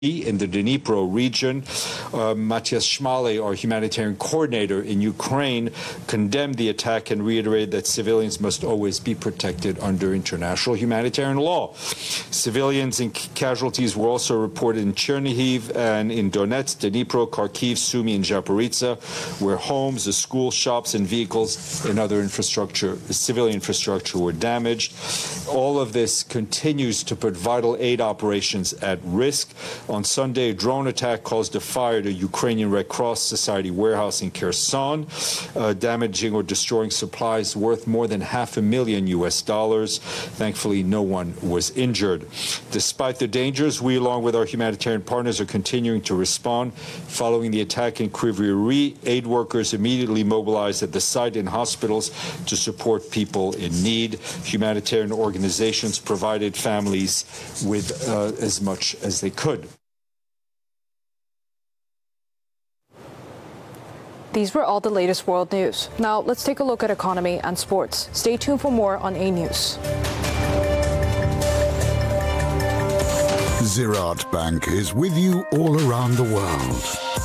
in the Dnipro region. Matthias Schmale, our humanitarian coordinator in Ukraine, condemned the attack and reiterated that civilians must always be protected under international humanitarian law. Civilians and casualties were also reported in Chernihiv and in Donetsk, Dnipro, Kharkiv, Sumy, and Zaporizhzhia, where homes, the school, shops, and vehicles and other infrastructure, civilian infrastructure, were damaged. All of this continues to put vital aid operations at risk. On Sunday, a drone attack caused a fire to Ukrainian Red Cross Society warehouse in Kherson, damaging or destroying supplies worth more than $500,000 US. Thankfully, no one was injured. Despite the dangers, we, along with our humanitarian partners, are continuing to respond. Following the attack in Kryvyi Rih, aid workers immediately mobilized at the site in hospitals to support people in need. Humanitarian organizations provided families with as much as they could. These were all the latest world news. Now let's take a look at economy and sports. Stay tuned for more on A News. Ziraat Bank is with you all around the world.